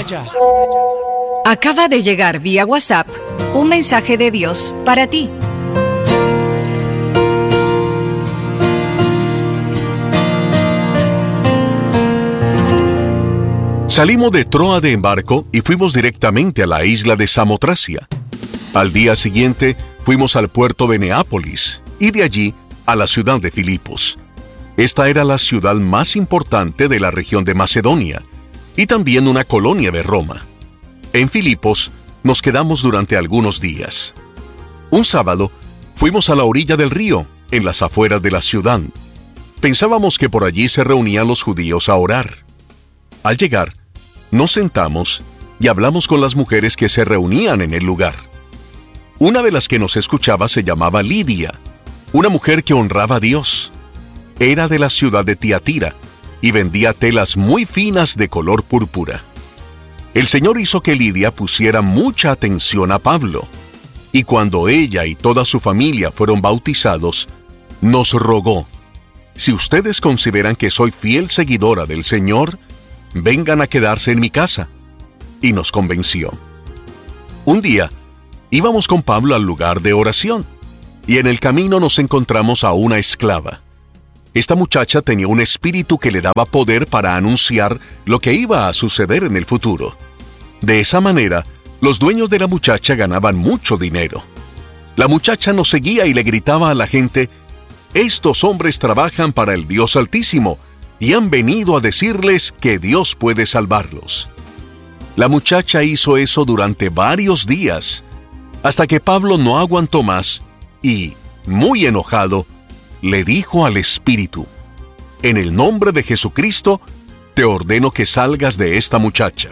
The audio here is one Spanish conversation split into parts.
Acaba de llegar vía WhatsApp un mensaje de Dios para ti. Salimos de Troa de embarco y fuimos directamente a la isla de Samotracia. Al día siguiente fuimos al puerto de Neápolis y de allí a la ciudad de Filipos. Esta era la ciudad más importante de la región de Macedonia y también una colonia de Roma. En Filipos nos quedamos durante algunos días. Un sábado fuimos a la orilla del río, en las afueras de la ciudad. Pensábamos que por allí se reunían los judíos a orar. Al llegar, nos sentamos y hablamos con las mujeres que se reunían en el lugar. Una de las que nos escuchaba se llamaba Lidia, una mujer que honraba a Dios. Era de la ciudad de Tiatira y vendía telas muy finas de color púrpura. El Señor hizo que Lidia pusiera mucha atención a Pablo, y cuando ella y toda su familia fueron bautizados, nos rogó: si ustedes consideran que soy fiel seguidora del Señor, vengan a quedarse en mi casa. Y nos convenció. Un día, íbamos con Pablo al lugar de oración, y en el camino nos encontramos a una esclava. Esta muchacha tenía un espíritu que le daba poder para anunciar lo que iba a suceder en el futuro. De esa manera, los dueños de la muchacha ganaban mucho dinero. La muchacha nos seguía y le gritaba a la gente: estos hombres trabajan para el Dios Altísimo y han venido a decirles que Dios puede salvarlos. La muchacha hizo eso durante varios días, hasta que Pablo no aguantó más y, muy enojado, le dijo al espíritu: en el nombre de Jesucristo, te ordeno que salgas de esta muchacha.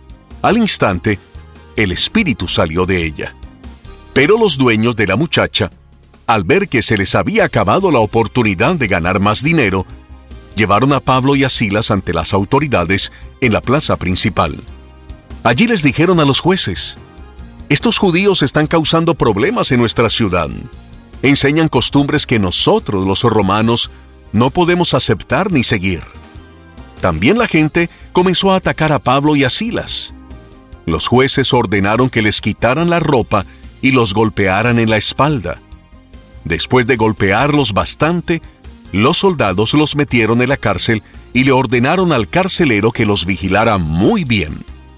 Al instante, el espíritu salió de ella. Pero los dueños de la muchacha, al ver que se les había acabado la oportunidad de ganar más dinero, llevaron a Pablo y a Silas ante las autoridades en la plaza principal. Allí les dijeron a los jueces: estos judíos están causando problemas en nuestra ciudad. Enseñan costumbres que nosotros, los romanos, no podemos aceptar ni seguir. También la gente comenzó a atacar a Pablo y a Silas. Los jueces ordenaron que les quitaran la ropa y los golpearan en la espalda. Después de golpearlos bastante, los soldados los metieron en la cárcel y le ordenaron al carcelero que los vigilara muy bien.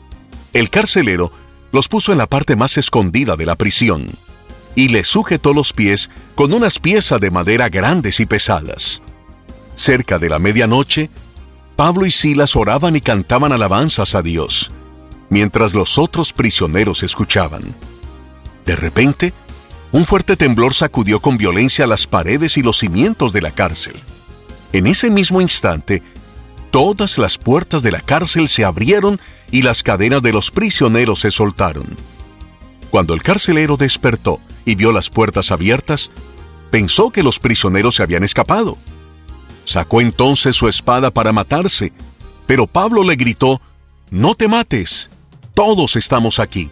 El carcelero los puso en la parte más escondida de la prisión y les sujetó los pies con unas piezas de madera grandes y pesadas. Cerca de la medianoche, Pablo y Silas oraban y cantaban alabanzas a Dios, mientras los otros prisioneros escuchaban. De repente, un fuerte temblor sacudió con violencia las paredes y los cimientos de la cárcel. En ese mismo instante, todas las puertas de la cárcel se abrieron y las cadenas de los prisioneros se soltaron. Cuando el carcelero despertó y vio las puertas abiertas, pensó que los prisioneros se habían escapado. Sacó entonces su espada para matarse, pero Pablo le gritó: «No te mates, todos estamos aquí».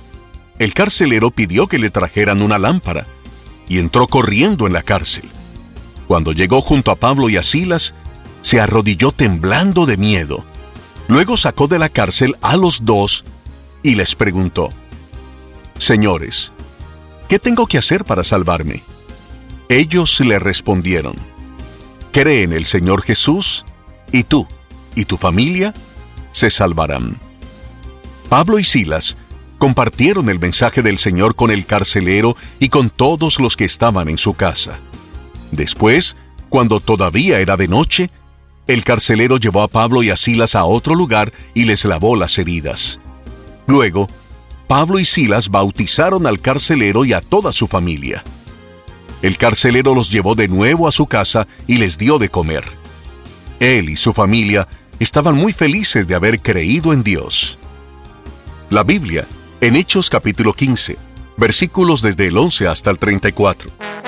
El carcelero pidió que le trajeran una lámpara y entró corriendo en la cárcel. Cuando llegó junto a Pablo y a Silas, se arrodilló temblando de miedo. Luego sacó de la cárcel a los dos y les preguntó: «Señores, ¿qué tengo que hacer para salvarme?». Ellos le respondieron: «Cree en el Señor Jesús, y tú y tu familia se salvarán». Pablo y Silas compartieron el mensaje del Señor con el carcelero y con todos los que estaban en su casa. Después, cuando todavía era de noche, el carcelero llevó a Pablo y a Silas a otro lugar y les lavó las heridas. Luego, Pablo y Silas bautizaron al carcelero y a toda su familia. El carcelero los llevó de nuevo a su casa y les dio de comer. Él y su familia estaban muy felices de haber creído en Dios. La Biblia, en Hechos capítulo 15, versículos desde el 11 hasta el 34.